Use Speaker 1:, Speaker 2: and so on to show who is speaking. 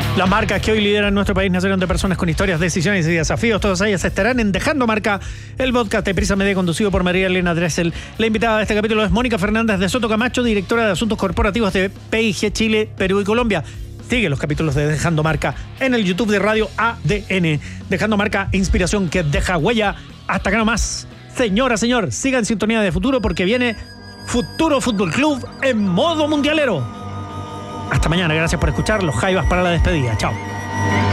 Speaker 1: Las marcas que hoy lideran nuestro país nacieron de personas con historias, decisiones y desafíos. Todas ellas estarán en Dejando Marca, el podcast de Prisa Media conducido por María Elena Dressel. La invitada de este capítulo es Mónica Fernández de Soto Camacho, directora de Asuntos Corporativos de PIG Chile, Perú y Colombia. Sigue los capítulos de Dejando Marca en el YouTube de Radio ADN. Dejando Marca, inspiración que deja huella. Hasta acá nomás. Señora, señor, siga en sintonía de Futuro porque viene Futuro Fútbol Club en modo mundialero. Hasta mañana, gracias por escuchar. Los Jaivas para la despedida. Chao.